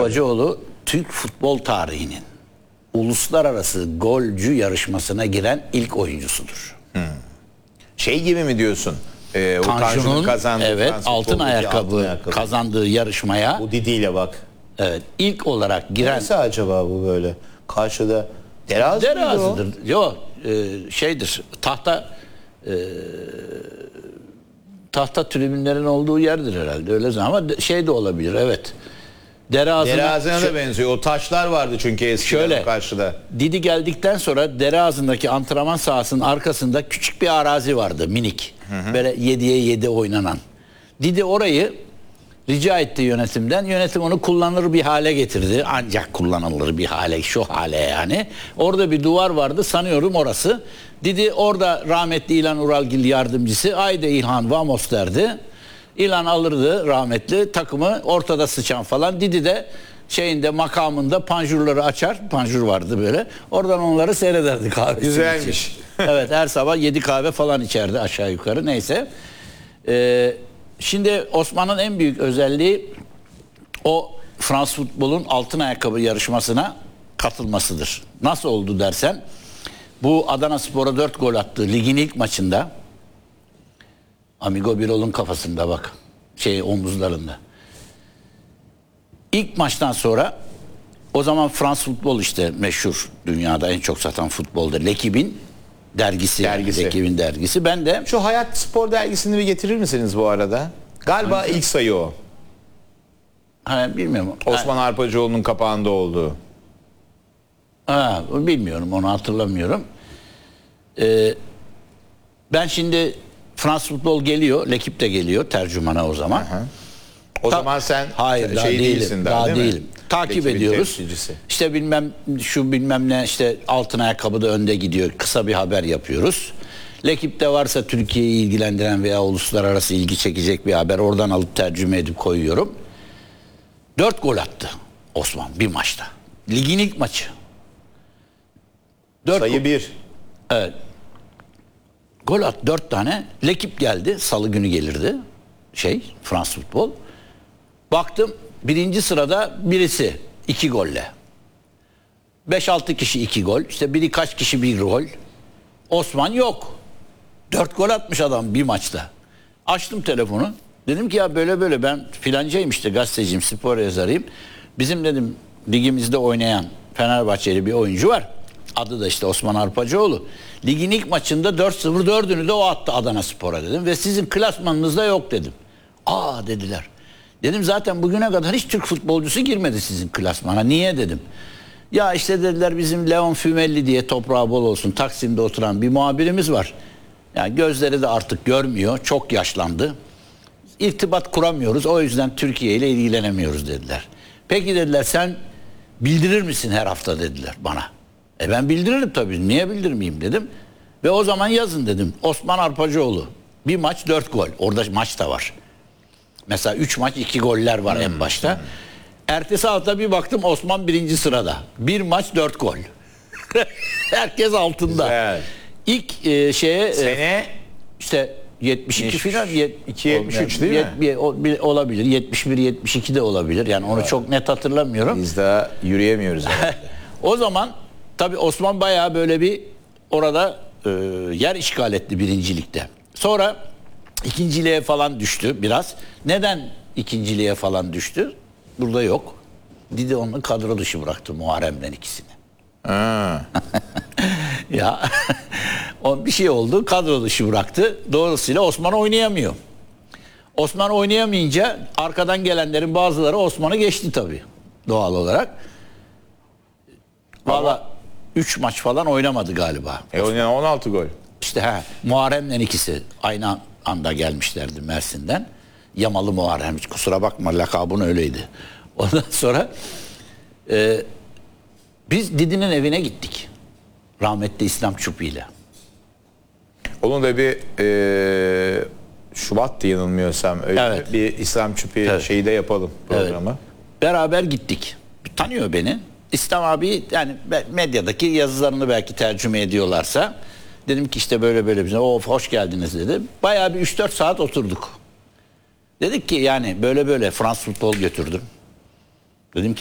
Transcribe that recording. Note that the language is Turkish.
Arpacıoğlu Türk futbol tarihinin uluslararası golcü yarışmasına giren ilk oyuncusudur. Şey gibi mi diyorsun? Tanju'nun kazandığı evet Fransız altın futboldaki ayakkabı kazandığı yarışmaya bu Didi ile bak. evet ilk olarak giren. Nasıl acaba bu böyle? Karşıda Derazı'dır. Yok şeydir. Tahta tribünlerin olduğu yerdir herhalde. Öyle ama şey de olabilir evet. Derazı'na da benziyor. O taşlar vardı çünkü eskiden karşıda. Didi geldikten sonra Derazı'ndaki antrenman sahasının arkasında küçük bir arazi vardı minik. Böyle 7'ye 7 oynanan. Didi orayı rica etti yönetimden. Yönetim onu kullanılır bir hale getirdi. Ancak kullanılır bir hale, şu hale yani. Orada bir duvar vardı sanıyorum orası. Didi orada rahmetli İlhan Uralgil yardımcısı haydi İlhan vamos derdi. İlhan alırdı rahmetli takımı ortada sıçan falan. Didi de şeyinde makamında panjurları açar. Panjur vardı böyle. Oradan onları seyrederdi kahvesi. Güzelmiş. Evet her sabah 7 kahve falan içerdi aşağı yukarı neyse. Şimdi Osman'ın en büyük özelliği o Fransız futbolun altın ayakkabı yarışmasına katılmasıdır. Nasıl oldu dersen bu Adanaspor'a 4 gol attı ligin ilk maçında. Amigo Birol'un kafasında bak. Omuzlarında. İlk maçtan sonra o zaman Fransız futbol işte meşhur dünyada en çok satan futbolda. L'Equipe'in dergisi. L'Equipe'in dergisi. Ben de şu Hayat Spor dergisini bir getirir misiniz bu arada? Galiba ilk sayı o. Bilmiyorum. Osman Arpacıoğlu'nun kapağında olduğu. Bilmiyorum onu hatırlamıyorum. Ben şimdi Fransız futbol geliyor. L'Equipe de geliyor tercümana o zaman. O zaman sen hayır, daha değilsin daha değil mi? değilim. Takip ediyoruz. İşte bilmem ne işte altın ayakkabıda önde gidiyor. Kısa bir haber yapıyoruz. L'Equipe'de varsa Türkiye'yi ilgilendiren veya uluslararası ilgi çekecek bir haber oradan alıp tercüme edip koyuyorum. 4 gol attı Osman bir maçta. Ligin ilk maçı. Sayı 1. Evet. Gol attı 4 tane. L'Equipe geldi. Salı günü gelirdi. Fransız futbol. Baktım birinci sırada birisi 2 golle. 5-6 kişi 2 gol. İşte biri kaç kişi 1 gol. Osman yok. 4 gol atmış adam bir maçta. Açtım telefonu. Dedim ki ya böyle ben filancayım işte gazeteciyim, spor yazarıyım. Bizim dedim ligimizde oynayan Fenerbahçeli bir oyuncu var. Adı da işte Osman Arpacıoğlu. Ligin ilk maçında 4-0 4'ünü de o attı Adanaspor'a dedim. Ve sizin klasmanınızda yok dedim. Dediler. Dedim zaten bugüne kadar hiç Türk futbolcusu girmedi sizin klasmana. Niye dedim. Ya işte dediler bizim Leon Fümelli diye toprağı bol olsun Taksim'de oturan bir muhabirimiz var. Yani gözleri de artık görmüyor. Çok yaşlandı. İrtibat kuramıyoruz. O yüzden Türkiye ile ilgilenemiyoruz dediler. Peki dediler sen bildirir misin her hafta dediler bana. Ben bildiririm tabii. Niye bildirmeyeyim dedim. Ve o zaman yazın dedim. Osman Arpacıoğlu. Bir maç 4 gol. Orada maç da var. Mesela 3 maç 2 goller var en başta. Ertesi hafta bir baktım Osman 1. sırada. Bir maç 4 gol. Herkes altında. Güzel. İlk Sene işte 72 falan 2-73 değil mi? Olabilir. 71-72 de olabilir. Yani onu çok net hatırlamıyorum. Biz daha yürüyemiyoruz. O zaman tabii Osman bayağı böyle bir orada yer işgal etti birincilikte. Sonra ikinciliğe falan düştü biraz. Neden ikinciliğe falan düştü? Burada yok. Didi onu kadro dışı bıraktı Muharrem'den ikisini. Ya bir şey oldu kadro dışı bıraktı. Dolayısıyla Osman oynayamıyor. Osman oynayamayınca arkadan gelenlerin bazıları Osman'ı geçti tabii doğal olarak. Valla 3 maç falan oynamadı galiba. Oynayan 16 gol. İşte Muharrem'den ikisi aynı anda gelmişlerdi Mersin'den. Yamalı Muharrem. Hiç kusura bakma lakabın öyleydi. Ondan sonra biz Didi'nin evine gittik. Rahmetli İslam Çupi ile. Onun da bir Şubat'tı yanılmıyorsam. Öyle bir İslam Çupi şeyi de yapalım programı. Evet. Beraber gittik. Tanıyor beni. İslam abi yani medyadaki yazılarını belki tercüme ediyorlarsa dedim ki işte böyle bir hoş geldiniz dedi. Bayağı bir 3-4 saat oturduk. Dedik ki yani böyle Fransız futbol götürdüm. Dedim ki